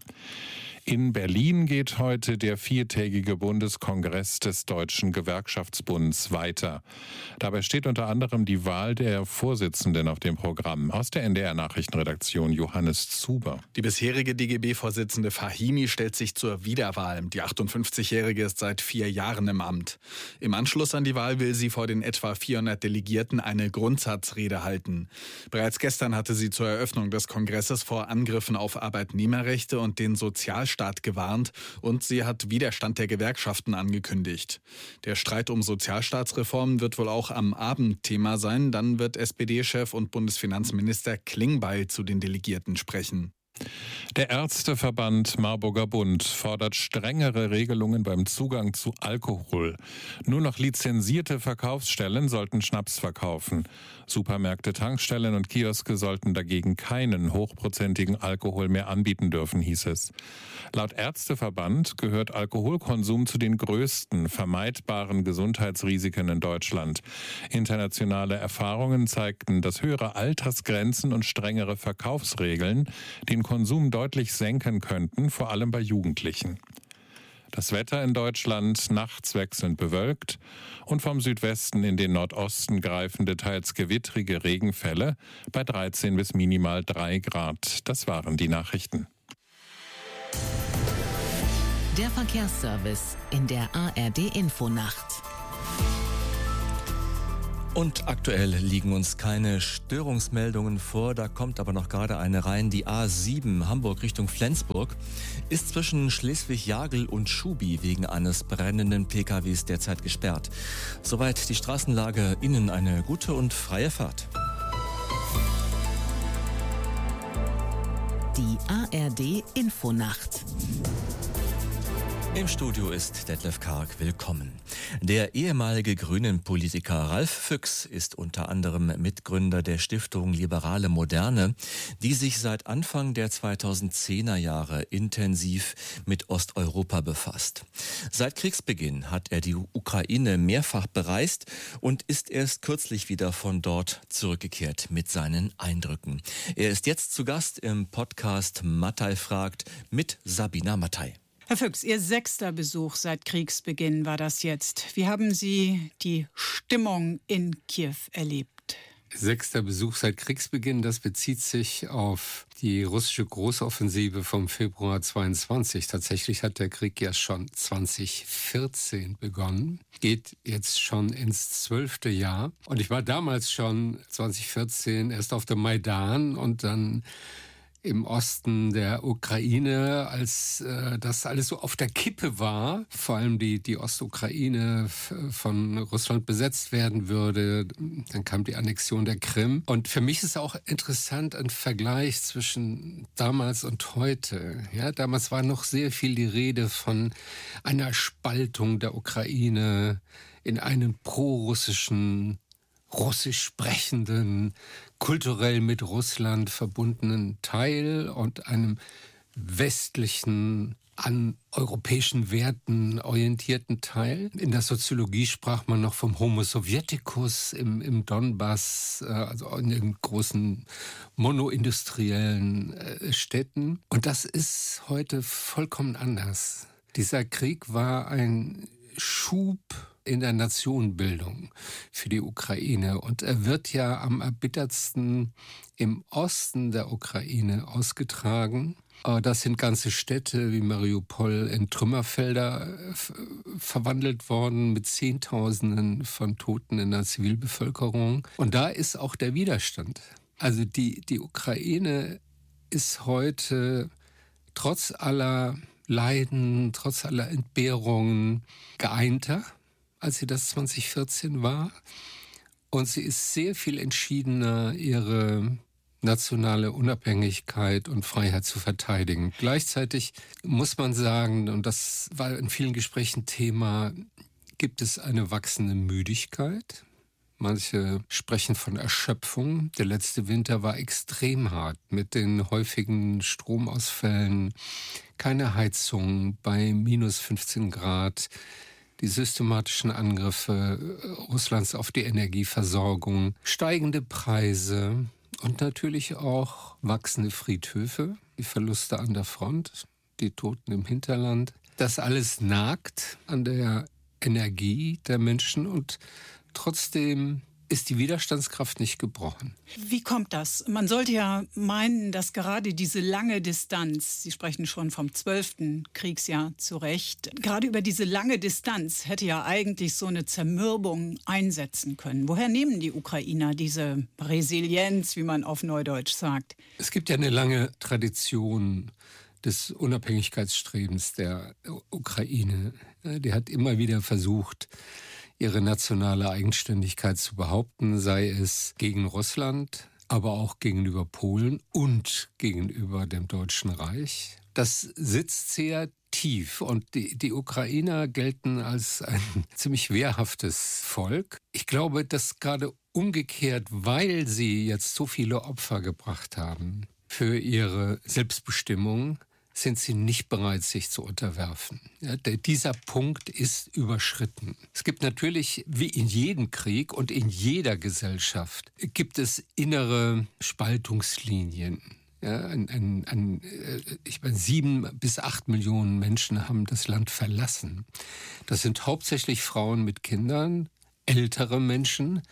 In Berlin geht heute der viertägige Bundeskongress des Deutschen Gewerkschaftsbunds weiter. Dabei steht unter anderem die Wahl der Vorsitzenden auf dem Programm. Aus der N D R-Nachrichtenredaktion Johannes Zuber. Die bisherige D G B-Vorsitzende Fahimi stellt sich zur Wiederwahl. Die achtundfünfzigjährige ist seit vier Jahren im Amt. Im Anschluss an die Wahl will sie vor den etwa vierhundert Delegierten eine Grundsatzrede halten. Bereits gestern hatte sie zur Eröffnung des Kongresses vor Angriffen auf Arbeitnehmerrechte und den Sozialstaat gewarnt und sie hat Widerstand der Gewerkschaften angekündigt. Der Streit um Sozialstaatsreformen wird wohl auch am Abend Thema sein. Dann wird S P D-Chef und Bundesfinanzminister Klingbeil zu den Delegierten sprechen. Der Ärzteverband Marburger Bund fordert strengere Regelungen beim Zugang zu Alkohol. Nur noch lizenzierte Verkaufsstellen sollten Schnaps verkaufen. Supermärkte, Tankstellen und Kioske sollten dagegen keinen hochprozentigen Alkohol mehr anbieten dürfen, hieß es. Laut Ärzteverband gehört Alkoholkonsum zu den größten vermeidbaren Gesundheitsrisiken in Deutschland. Internationale Erfahrungen zeigten, dass höhere Altersgrenzen und strengere Verkaufsregeln den Konsum deutlich senken könnten, vor allem bei Jugendlichen. Das Wetter in Deutschland nachts wechselnd bewölkt und vom Südwesten in den Nordosten greifende, teils gewittrige Regenfälle bei dreizehn bis minimal drei Grad. Das waren die Nachrichten. Der Verkehrsservice in der A R D-Infonacht. Und aktuell liegen uns keine Störungsmeldungen vor, da kommt aber noch gerade eine rein. Die A sieben Hamburg Richtung Flensburg ist zwischen Schleswig-Jagel und Schubi wegen eines brennenden P K Ws derzeit gesperrt. Soweit die Straßenlage, Ihnen eine gute und freie Fahrt. Die A R D-Infonacht. Im Studio ist Detlef Karg, willkommen. Der ehemalige Grünen-Politiker Ralf Füchs ist unter anderem Mitgründer der Stiftung Liberale Moderne, die sich seit Anfang der zweitausendzehner Jahre intensiv mit Osteuropa befasst. Seit Kriegsbeginn hat er die Ukraine mehrfach bereist und ist erst kürzlich wieder von dort zurückgekehrt mit seinen Eindrücken. Er ist jetzt zu Gast im Podcast Mattei fragt mit Sabina Mattei. Herr Füchs, Ihr sechster Besuch seit Kriegsbeginn war das jetzt. Wie haben Sie die Stimmung in Kiew erlebt? Sechster Besuch seit Kriegsbeginn, das bezieht sich auf die russische Großoffensive vom Februar zweiundzwanzig. Tatsächlich hat der Krieg ja schon zweitausendvierzehn begonnen, geht jetzt schon ins zwölfte Jahr. Und ich war damals schon zweitausendvierzehn erst auf dem Maidan und dann im Osten der Ukraine, als äh, das alles so auf der Kippe war, vor allem die, die Ostukraine f- von Russland besetzt werden würde. Dann kam die Annexion der Krim. Und für mich ist auch interessant ein Vergleich zwischen damals und heute. Ja, damals war noch sehr viel die Rede von einer Spaltung der Ukraine in einen prorussischen, russisch sprechenden, kulturell mit Russland verbundenen Teil und einem westlichen, an europäischen Werten orientierten Teil. In der Soziologie sprach man noch vom Homo Sovieticus im, im Donbass, äh, also in den großen monoindustriellen äh, Städten. Und das ist heute vollkommen anders. Dieser Krieg war ein Schub in der Nationenbildung für die Ukraine. Und er wird ja am erbittertsten im Osten der Ukraine ausgetragen. Das sind ganze Städte wie Mariupol in Trümmerfelder verwandelt worden mit Zehntausenden von Toten in der Zivilbevölkerung. Und da ist auch der Widerstand. Also die, die Ukraine ist heute trotz aller Leiden, trotz aller Entbehrungen geeinter, als sie das zweitausendvierzehn war. Und sie ist sehr viel entschiedener, ihre nationale Unabhängigkeit und Freiheit zu verteidigen. Gleichzeitig muss man sagen, und das war in vielen Gesprächen Thema, gibt es eine wachsende Müdigkeit. Manche sprechen von Erschöpfung. Der letzte Winter war extrem hart mit den häufigen Stromausfällen, keine Heizung bei minus fünfzehn Grad, die systematischen Angriffe Russlands auf die Energieversorgung, steigende Preise und natürlich auch wachsende Friedhöfe, die Verluste an der Front, die Toten im Hinterland. Das alles nagt an der Energie der Menschen und trotzdem ist die Widerstandskraft nicht gebrochen. Wie kommt das? Man sollte ja meinen, dass gerade diese lange Distanz, Sie sprechen schon vom zwölften Kriegsjahr zu Recht, gerade über diese lange Distanz hätte ja eigentlich so eine Zermürbung einsetzen können. Woher nehmen die Ukrainer diese Resilienz, wie man auf Neudeutsch sagt? Es gibt ja eine lange Tradition des Unabhängigkeitsstrebens der Ukraine. Die hat immer wieder versucht, ihre nationale Eigenständigkeit zu behaupten, sei es gegen Russland, aber auch gegenüber Polen und gegenüber dem Deutschen Reich. Das sitzt sehr tief und die, die Ukrainer gelten als ein ziemlich wehrhaftes Volk. Ich glaube, dass gerade umgekehrt, weil sie jetzt so viele Opfer gebracht haben für ihre Selbstbestimmung, sind sie nicht bereit, sich zu unterwerfen. Ja, der, dieser Punkt ist überschritten. Es gibt natürlich, wie in jedem Krieg und in jeder Gesellschaft, gibt es innere Spaltungslinien. Ja, ein, ein, ein, ich meine, sieben bis acht Millionen Menschen haben das Land verlassen. Das sind hauptsächlich Frauen mit Kindern, ältere Menschen,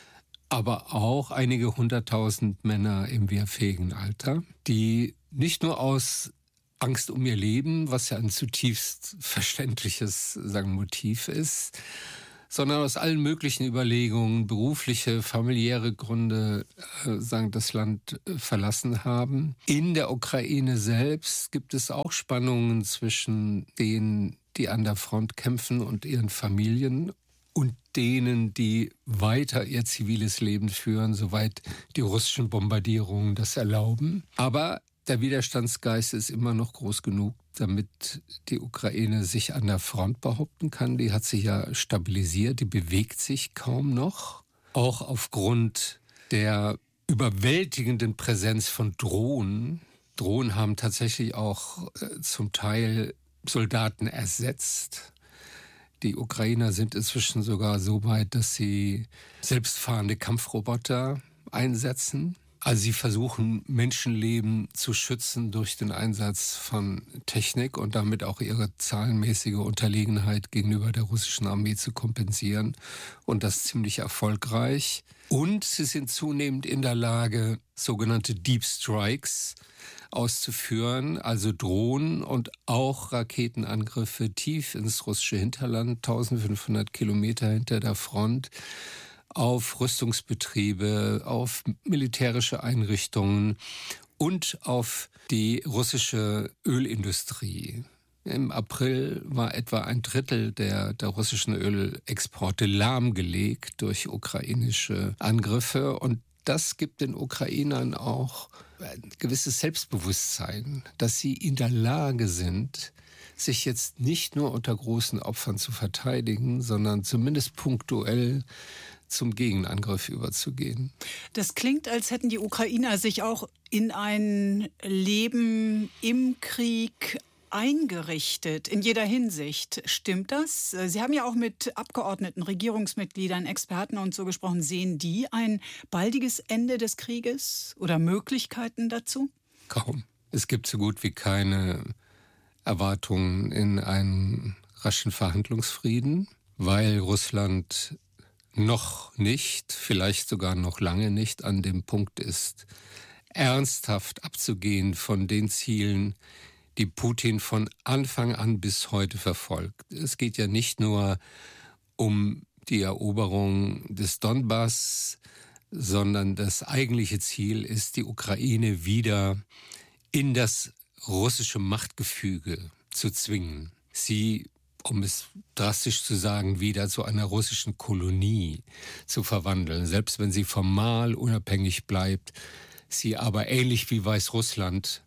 aber auch einige hunderttausend Männer im wehrfähigen Alter, die nicht nur aus Angst um ihr Leben, was ja ein zutiefst verständliches, sagen, Motiv ist, sondern aus allen möglichen Überlegungen, berufliche, familiäre Gründe, äh, sagen, das Land äh, verlassen haben. In der Ukraine selbst gibt es auch Spannungen zwischen denen, die an der Front kämpfen und ihren Familien und denen, die weiter ihr ziviles Leben führen, soweit die russischen Bombardierungen das erlauben. Aber der Widerstandsgeist ist immer noch groß genug, damit die Ukraine sich an der Front behaupten kann. Die hat sich ja stabilisiert, die bewegt sich kaum noch. Auch aufgrund der überwältigenden Präsenz von Drohnen. Drohnen haben tatsächlich auch äh, zum Teil Soldaten ersetzt. Die Ukrainer sind inzwischen sogar so weit, dass sie selbstfahrende Kampfroboter einsetzen. Also sie versuchen, Menschenleben zu schützen durch den Einsatz von Technik und damit auch ihre zahlenmäßige Unterlegenheit gegenüber der russischen Armee zu kompensieren. Und das ziemlich erfolgreich. Und sie sind zunehmend in der Lage, sogenannte Deep Strikes auszuführen, also Drohnen und auch Raketenangriffe tief ins russische Hinterland, eintausendfünfhundert Kilometer hinter der Front, auf Rüstungsbetriebe, auf militärische Einrichtungen und auf die russische Ölindustrie. Im April war etwa ein Drittel der, der russischen Ölexporte lahmgelegt durch ukrainische Angriffe. Und das gibt den Ukrainern auch ein gewisses Selbstbewusstsein, dass sie in der Lage sind, sich jetzt nicht nur unter großen Opfern zu verteidigen, sondern zumindest punktuell zum Gegenangriff überzugehen. Das klingt, als hätten die Ukrainer sich auch in ein Leben im Krieg eingerichtet, in jeder Hinsicht. Stimmt das? Sie haben ja auch mit Abgeordneten, Regierungsmitgliedern, Experten und so gesprochen. Sehen die ein baldiges Ende des Krieges oder Möglichkeiten dazu? Kaum. Es gibt so gut wie keine Erwartungen in einen raschen Verhandlungsfrieden, weil Russland noch nicht, vielleicht sogar noch lange nicht an dem Punkt ist, ernsthaft abzugehen von den Zielen, die Putin von Anfang an bis heute verfolgt. Es geht ja nicht nur um die Eroberung des Donbass, sondern das eigentliche Ziel ist, die Ukraine wieder in das russische Machtgefüge zu zwingen. Sie, um es drastisch zu sagen, wieder zu einer russischen Kolonie zu verwandeln. Selbst wenn sie formal unabhängig bleibt, sie aber ähnlich wie Weißrussland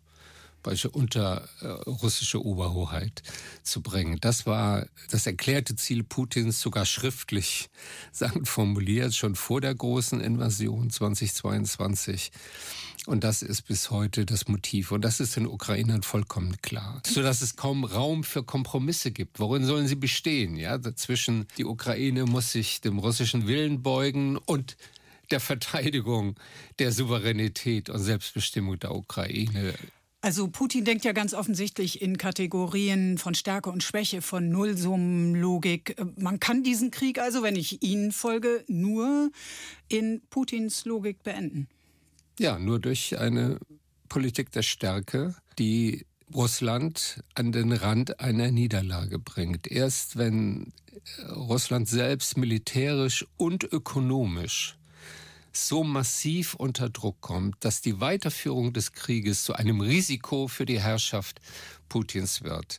unter äh, russische Oberhoheit zu bringen. Das war das erklärte Ziel Putins, sogar schriftlich sagen, formuliert, schon vor der großen Invasion zweitausendzweiundzwanzig. Und das ist bis heute das Motiv. Und das ist den Ukrainern vollkommen klar. Sodass es kaum Raum für Kompromisse gibt. Worin sollen sie bestehen? Ja, dazwischen, die Ukraine muss sich dem russischen Willen beugen und der Verteidigung der Souveränität und Selbstbestimmung der Ukraine. Also Putin denkt ja ganz offensichtlich in Kategorien von Stärke und Schwäche, von Nullsummenlogik. Man kann diesen Krieg also, wenn ich Ihnen folge, nur in Putins Logik beenden. Ja, nur durch eine Politik der Stärke, die Russland an den Rand einer Niederlage bringt. Erst wenn Russland selbst militärisch und ökonomisch so massiv unter Druck kommt, dass die Weiterführung des Krieges zu einem Risiko für die Herrschaft Putins wird.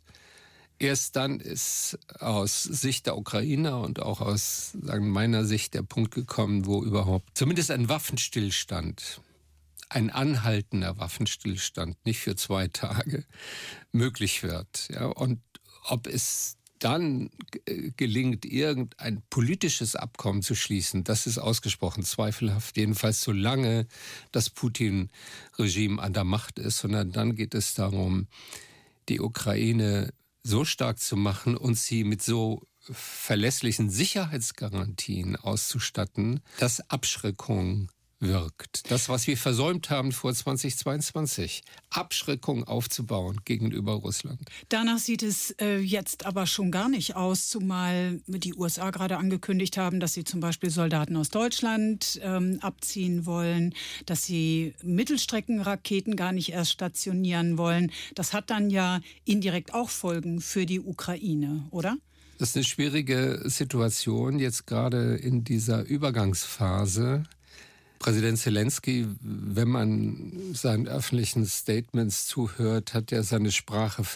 Erst dann ist aus Sicht der Ukrainer und auch aus sagen, meiner Sicht der Punkt gekommen, wo überhaupt zumindest ein Waffenstillstand, ein anhaltender Waffenstillstand, nicht für zwei Tage, möglich wird. Ja, und ob es dann gelingt, irgendein politisches Abkommen zu schließen, das ist ausgesprochen zweifelhaft. Jedenfalls solange das Putin-Regime an der Macht ist, sondern dann geht es darum, die Ukraine so stark zu machen und sie mit so verlässlichen Sicherheitsgarantien auszustatten, dass Abschreckung wirkt. Das, was wir versäumt haben vor zweitausendzweiundzwanzig, Abschreckung aufzubauen gegenüber Russland. Danach sieht es äh, jetzt aber schon gar nicht aus, zumal die U S A gerade angekündigt haben, dass sie zum Beispiel Soldaten aus Deutschland ähm, abziehen wollen, dass sie Mittelstreckenraketen gar nicht erst stationieren wollen. Das hat dann ja indirekt auch Folgen für die Ukraine, oder? Das ist eine schwierige Situation jetzt gerade in dieser Übergangsphase. Präsident Zelensky, wenn man seinen öffentlichen Statements zuhört, hat er seine Sprache